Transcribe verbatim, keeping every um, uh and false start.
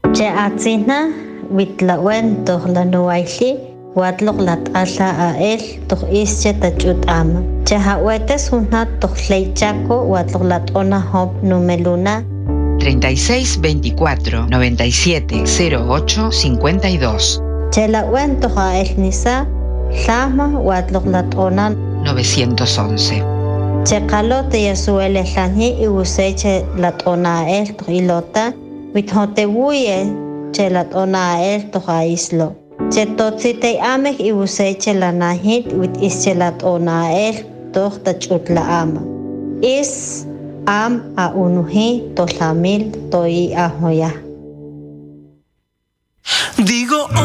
Che atzina witlawen toh lanuaili watlok lat'ala a él toh ische tachut ama. Che hawetes hunat toh leichaco watlok lat'ona hop numeluna. treinta y seis veinticuatro noventa y siete cero ocho cincuenta y dos. Che lawen toh a él nisa llama watlok lat'ona novecientos once. Che kalote yasuele llani y useche lat'ona a él toh ilota withotebuye che lat'ona a él toh a islo. Che totzite amek y useche la nahit wit ische lat'ona a él toh tachut la ama. Is am a unuhi to lamil to i ahoya.